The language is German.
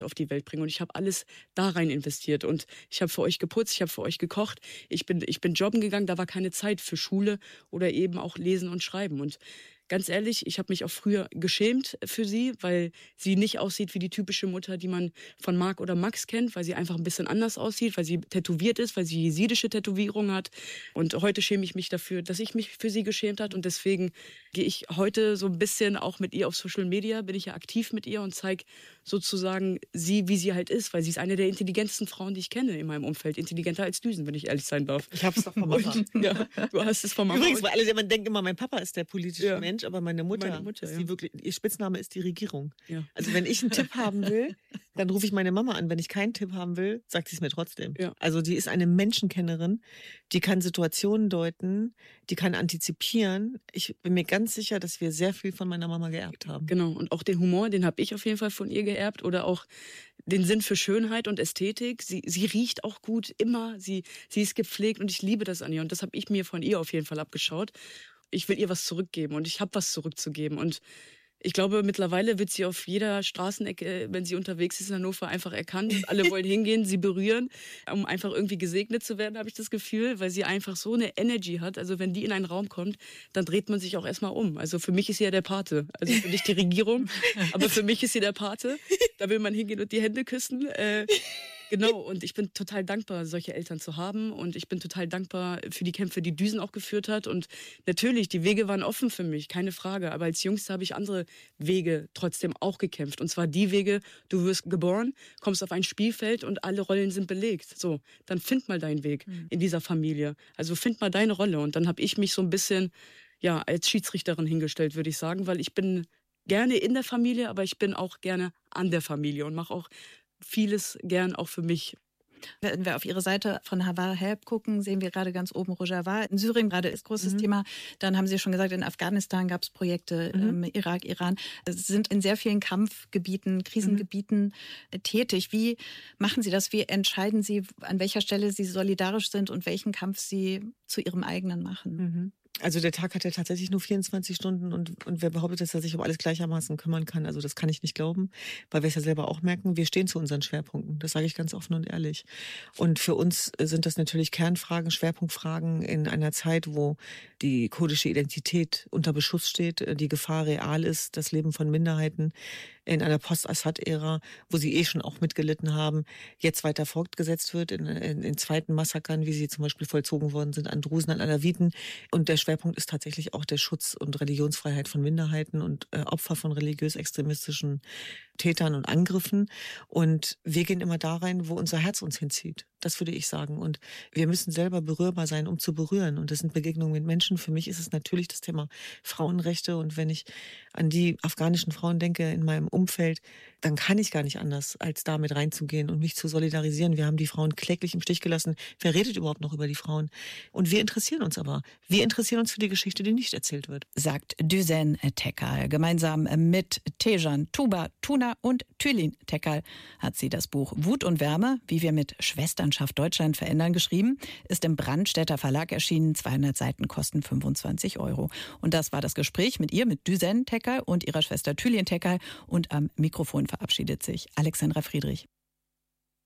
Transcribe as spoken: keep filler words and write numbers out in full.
auf die Welt bringen. Und ich habe alles da rein investiert. Und ich habe für euch geputzt, ich habe für euch gekocht. Ich bin, ich bin jobben gegangen, da war keine Zeit für Schule oder eben auch Lesen und Schreiben. Und ganz ehrlich, ich habe mich auch früher geschämt für sie, weil sie nicht aussieht wie die typische Mutter, die man von Marc oder Max kennt, weil sie einfach ein bisschen anders aussieht, weil sie tätowiert ist, weil sie jesidische Tätowierung hat. Und heute schäme ich mich dafür, dass ich mich für sie geschämt habe. Und deswegen gehe ich heute so ein bisschen auch mit ihr auf Social Media, bin ich ja aktiv mit ihr und zeige sozusagen sie, wie sie halt ist, weil sie ist eine der intelligentesten Frauen, die ich kenne in meinem Umfeld. Intelligenter als Düsen, wenn ich ehrlich sein darf. Ich habe es doch von Mama. Und, ja, du hast es von Mama. Übrigens, weil alle, man denkt immer, mein Papa ist der politische Ja. Mensch, aber meine Mutter, Meine Mutter, ist ja. die wirklich, ihr Spitzname ist die Regierung. Ja. Also wenn ich einen Tipp haben will, dann rufe ich meine Mama an. Wenn ich keinen Tipp haben will, sagt sie es mir trotzdem. Ja. Also die ist eine Menschenkennerin, die kann Situationen deuten, die kann antizipieren. Ich bin mir ganz sicher, dass wir sehr viel von meiner Mama geerbt haben. Genau, und auch den Humor, den habe ich auf jeden Fall von ihr geerbt. Oder auch den Sinn für Schönheit und Ästhetik. Sie, sie riecht auch gut, immer. Sie, sie ist gepflegt und ich liebe das an ihr. Und das habe ich mir von ihr auf jeden Fall abgeschaut. Ich will ihr was zurückgeben und ich habe was zurückzugeben. Und ich glaube, mittlerweile wird sie auf jeder Straßenecke, wenn sie unterwegs ist in Hannover, einfach erkannt. Alle wollen hingehen, sie berühren, um einfach irgendwie gesegnet zu werden, habe ich das Gefühl, weil sie einfach so eine Energy hat. Also wenn die in einen Raum kommt, dann dreht man sich auch erstmal um. Also für mich ist sie ja der Pate. Also für nicht die Regierung, aber für mich ist sie der Pate. Da will man hingehen und die Hände küssen. Äh, Genau, und ich bin total dankbar, solche Eltern zu haben. Und ich bin total dankbar für die Kämpfe, die Düsen auch geführt hat. Und natürlich, die Wege waren offen für mich, keine Frage. Aber als Jüngste habe ich andere Wege trotzdem auch gekämpft. Und zwar die Wege, du wirst geboren, kommst auf ein Spielfeld und alle Rollen sind belegt. So, dann find mal deinen Weg mhm. in dieser Familie. Also find mal deine Rolle. Und dann habe ich mich so ein bisschen ja als Schiedsrichterin hingestellt, würde ich sagen. Weil ich bin gerne in der Familie, aber ich bin auch gerne an der Familie und mache auch vieles gern auch für mich. Wenn wir auf Ihre Seite von Havar Help gucken, sehen wir gerade ganz oben Rojava. In Syrien gerade ist großes mhm. Thema. Dann haben Sie schon gesagt, in Afghanistan gab es Projekte, mhm. ähm, Irak, Iran. Sie sind in sehr vielen Kampfgebieten, Krisengebieten mhm. tätig. Wie machen Sie das? Wie entscheiden Sie, an welcher Stelle Sie solidarisch sind und welchen Kampf Sie zu Ihrem eigenen machen? Mhm. Also der Tag hat ja tatsächlich nur vierundzwanzig Stunden und, und wer behauptet, dass er sich um alles gleichermaßen kümmern kann, also das kann ich nicht glauben, weil wir es ja selber auch merken, wir stehen zu unseren Schwerpunkten, das sage ich ganz offen und ehrlich. Und für uns sind das natürlich Kernfragen, Schwerpunktfragen in einer Zeit, wo die kurdische Identität unter Beschuss steht, die Gefahr real ist, das Leben von Minderheiten in einer Post-Assad-Ära, wo sie eh schon auch mitgelitten haben, jetzt weiter fortgesetzt wird in, in, in zweiten Massakern, wie sie zum Beispiel vollzogen worden sind an Drusen, an Alawiten. Und der Schwerpunkt ist tatsächlich auch der Schutz und Religionsfreiheit von Minderheiten und äh, Opfer von religiös-extremistischen Tätern und Angriffen. Und wir gehen immer da rein, wo unser Herz uns hinzieht. Das würde ich sagen. Und wir müssen selber berührbar sein, um zu berühren. Und das sind Begegnungen mit Menschen. Für mich ist es natürlich das Thema Frauenrechte. Und wenn ich an die afghanischen Frauen denke in meinem Umfeld, dann kann ich gar nicht anders, als da mit reinzugehen und mich zu solidarisieren. Wir haben die Frauen kläglich im Stich gelassen. Wer redet überhaupt noch über die Frauen? Und wir interessieren uns aber. Wir interessieren uns für die Geschichte, die nicht erzählt wird. Sagt Düsen Tekal. Gemeinsam mit Tejan, Tuba, Tuna und Tülin Tekal hat sie das Buch Wut und Wärme, wie wir mit Schwesternschaft Deutschland verändern, geschrieben. Ist im Brandstätter Verlag erschienen. zweihundert Seiten kosten fünfundzwanzig Euro. Und das war das Gespräch mit ihr, mit Düsen Tekal und ihrer Schwester Tülin Tekal. Und am Mikrofon verabschiedet sich Alexandra Friedrich.